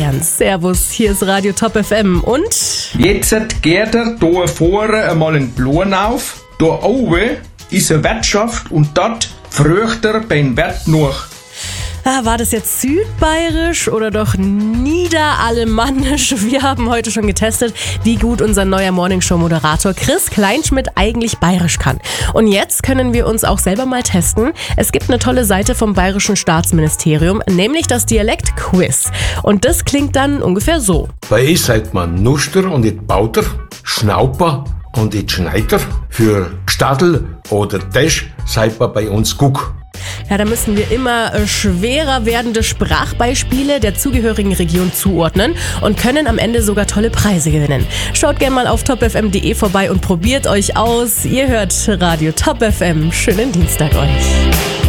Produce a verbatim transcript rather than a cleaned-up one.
Bayern. Servus, hier ist Radio Top F M und... Jetzt geht er hier vorne einmal in Blumen auf. Da oben ist eine Wirtschaft und dort frücht er beim Wirt noch. Ah, war das jetzt südbayerisch oder doch niederalemannisch? Wir haben heute schon getestet, wie gut unser neuer Morningshow-Moderator Chris Kleinschmidt eigentlich bayerisch kann. Und jetzt können wir uns auch selber mal testen. Es gibt eine tolle Seite vom Bayerischen Staatsministerium, nämlich das Dialekt-Quiz. Und das klingt dann ungefähr so. Bei E sagt man Nuster und nicht Bauter, Schnauper und nicht Schneider. Für Gstadl oder Tesch sagt man bei uns Guck. Ja, da müssen wir immer äh, schwerer werdende Sprachbeispiele der zugehörigen Region zuordnen und können am Ende sogar tolle Preise gewinnen. Schaut gerne mal auf top f m punkt d e vorbei und probiert euch aus. Ihr hört Radio Top F M. Schönen Dienstag euch.